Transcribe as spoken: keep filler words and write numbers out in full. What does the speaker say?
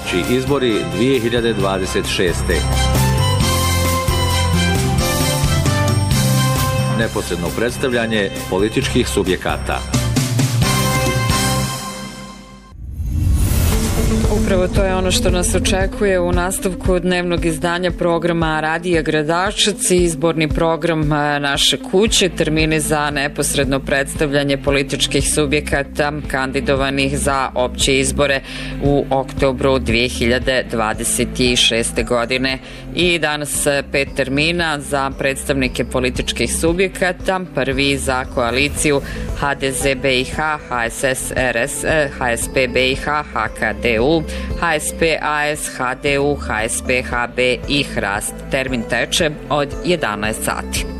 Opći izbori dvije hiljade dvadeset šeste. Neposredno predstavljanje političkih subjekata. Upravo to je ono što nas očekuje u nastavku dnevnog izdanja programa Radija Gradačac i izborni program naše kuće, termini za neposredno predstavljanje političkih subjekata kandidovanih za opće izbore u oktobru dvije hiljade dvadeset šeste. godine. I danas pet termina za predstavnike političkih subjekata. Prvi za koaliciju H D Z B i H, H S S R S, H S P B i H, H K D U, H S P A S, H D U, H S P H B i Hrast. Termin teče od jedanaest sati.